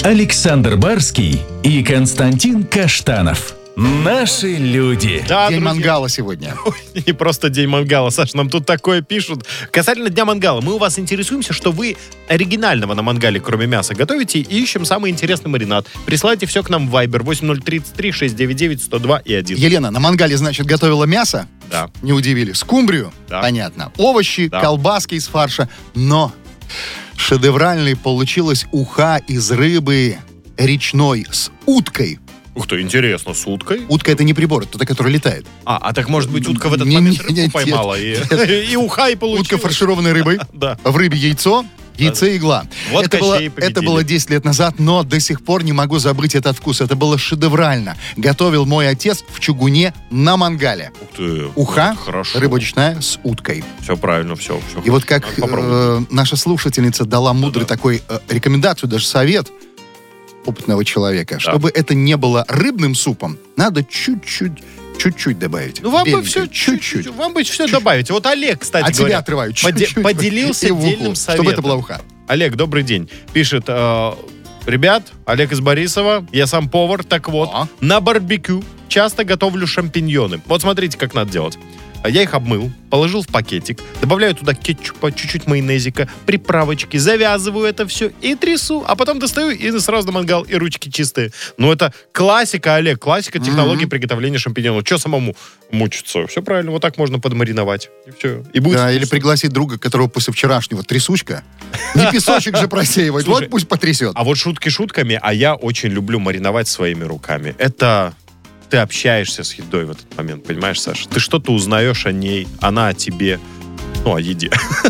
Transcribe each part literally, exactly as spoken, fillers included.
Александр Барский и Константин Каштанов. Наши люди. Да, День друзья. мангала сегодня. Ой, не просто день мангала, Саш, нам тут такое пишут. Касательно дня мангала, мы у вас интересуемся, что вы оригинального на мангале, кроме мяса, готовите, и ищем самый интересный маринад. Присылайте все к нам в Viber восемь ноль три три шесть девять девять сто два и один. Елена на мангале, значит, готовила мясо. Да. Не удивили. Скумбрию. Да. Понятно. Овощи, Да. колбаски из фарша. Но шедевральной получилась уха из рыбы речной с уткой. Ух ты, интересно, с уткой? Утка — это не прибор, это та, которая летает. А, а так может быть утка в этот Не- момент не- рыбу нет, поймала и, и уха и получила. Утка, фаршированной рыбой. Да. В рыбе яйцо. Яйце игла. Вот это, было, Кощей победили. это было десять лет назад, но до сих пор не могу забыть этот вкус. Это было шедеврально. Готовил мой отец в чугуне на мангале. Ух ты. Уха, вот хорошо. рыба речная с уткой. Все правильно, все. все И вот как Надо попробовать. э, наша слушательница дала мудрый Да-да. такой э, рекомендацию, даже совет опытного человека, чтобы это не было рыбным супом, надо чуть-чуть, чуть-чуть добавить. Ну, вам бы Беленько, все чуть-чуть. Вам бы все добавить. Вот Олег, кстати От говоря, себя отрываю. поде- чуть-чуть. поделился И в уху, дельным советом. чтобы это была уха. Олег, добрый день. Пишет, э, ребят, Олег из Борисова, я сам повар, так вот, А? на барбекю часто готовлю шампиньоны. Вот смотрите, как надо делать. Я их обмыл, положил в пакетик, добавляю туда кетчупа, чуть-чуть майонезика, приправочки, завязываю это все и трясу, а потом достаю и сразу на мангал, и ручки чистые. Ну, это классика, Олег, классика технологии приготовления шампиньонов. Че самому мучиться? Все правильно, вот так можно подмариновать. И все. И будет Да, или вкусно. пригласить друга, которого после вчерашнего трясучка. Не песочек же просеивать. Слушай, Вот пусть потрясет. А вот шутки шутками, а я очень люблю мариновать своими руками. Это ты общаешься с едой в этот момент, понимаешь, Саша? Ты что-то узнаешь о ней, она о тебе. Ну, о еде.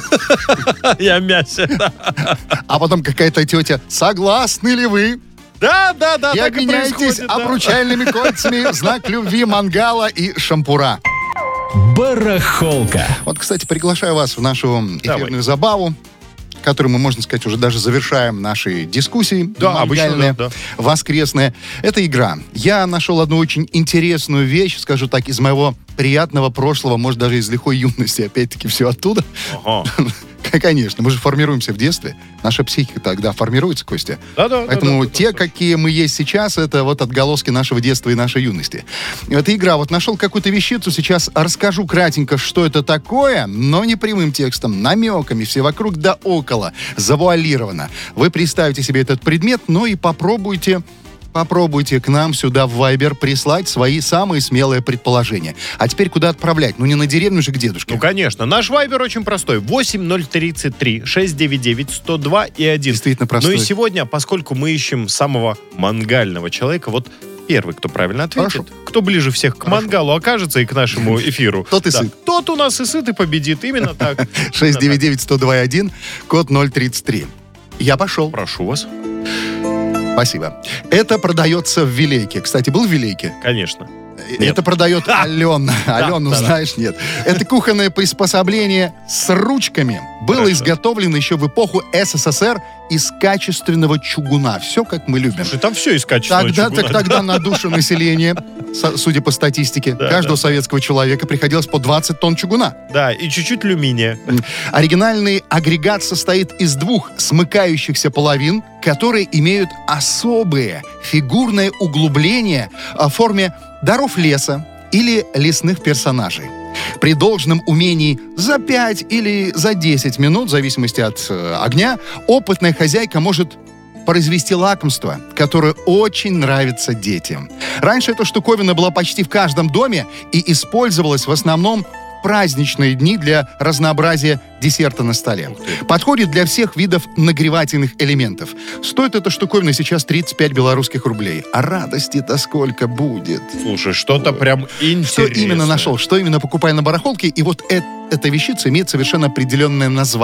Я о мясе. А потом какая-то тетя: согласны ли вы? Да, да, да, И так и обменяйтесь происходит. да. обручальными кольцами в знак любви мангала и шампура. Барахолка. Вот, кстати, приглашаю вас в нашу эфирную Давай. забаву, которую мы, можно сказать, уже даже завершаем наши дискуссии Да, обычно, мангальные, да, да. воскресные. Это игра. Я нашел одну очень интересную вещь, скажу так, из моего приятного прошлого, может, даже из лихой юности. Опять-таки, все оттуда. Ага. Конечно, мы же формируемся в детстве. Наша психика тогда формируется, Костя. Да, да, Поэтому да, да, те, да, какие мы есть сейчас, это вот отголоски нашего детства и нашей юности. Эта игра. Вот нашел какую-то вещицу, сейчас расскажу кратенько, что это такое, но не прямым текстом, намеками, все вокруг да около, завуалировано. Вы представите себе этот предмет, ну и попробуйте... Попробуйте к нам сюда в Viber прислать свои самые смелые предположения. А теперь куда отправлять? Ну не на деревню же к дедушке. Ну, конечно. Наш вайбер очень простой. восемь ноль тридцать три шестьсот девяносто девять сто два и один. Действительно простой. Ну и сегодня, поскольку мы ищем самого мангального человека, вот первый, кто правильно ответит, Хорошо. кто ближе всех к Хорошо. мангалу окажется и к нашему эфиру, Тот и да, сыт. Тот у нас и сыт, и победит. Именно так. шесть Именно девять так. девять сто два и один, код ноль тридцать три. Я пошел. Прошу вас. Спасибо. Это продается в Вилейке. Кстати, был в Вилейке? Конечно. Это продает Алена. Алену да, да. знаешь? Нет. Это кухонное приспособление с ручками. Было Хорошо. изготовлено еще в эпоху СССР из качественного чугуна. Все, как мы любим. Слушай, там все из качественного Тогда, чугуна. так тогда на душу населения, со- судя по статистике, Да, каждого да. советского человека приходилось по двадцать тонн чугуна. Да, и чуть-чуть алюминия. Оригинальный агрегат состоит из двух смыкающихся половин, которые имеют особые фигурные углубления в форме даров леса или лесных персонажей. При должном умении за пять или за десять минут, в зависимости от э, огня, опытная хозяйка может произвести лакомство, которое очень нравится детям. Раньше эта штуковина была почти в каждом доме и использовалась в основном в праздничные дни для разнообразия десерта на столе. Подходит для всех видов нагревательных элементов. Стоит эта штуковина сейчас тридцать пять белорусских рублей. А радости-то сколько будет? Слушай, что-то прям интересное. Что именно нашел, что именно покупая на барахолке, и вот э- эта вещица имеет совершенно определенное название.